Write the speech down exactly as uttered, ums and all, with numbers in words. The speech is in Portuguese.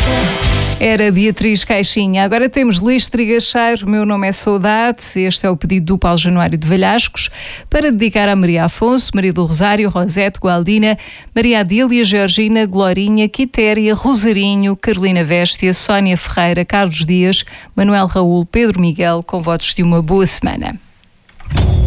Era Beatriz Caixinha. Agora temos Luís Trigacheiro, o meu nome é Saudade. Este é o pedido do Paulo Januário de Valhascos para dedicar a Maria Afonso, Maria do Rosário, Rosete, Gualdina, Maria Adília, Georgina, Glorinha, Quitéria, Rosarinho, Carolina Véstia, Sónia Ferreira, Carlos Dias, Manuel Raul, Pedro Miguel, com votos de uma boa semana.